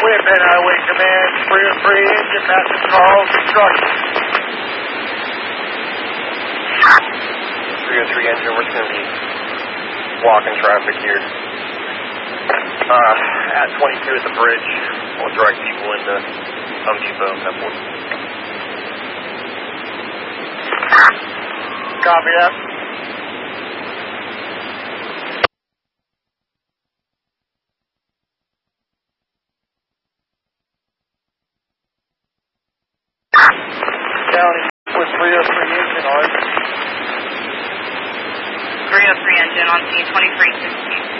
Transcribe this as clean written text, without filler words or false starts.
Winnipeg Highway Command, 303 engine, massive call, construction. 303 engine, we're just going to be blocking traffic here. At 22 at the bridge, we'll direct people into Home Depot and that point. Copy that. County with 303 engine on. 303 engine on scene 2316.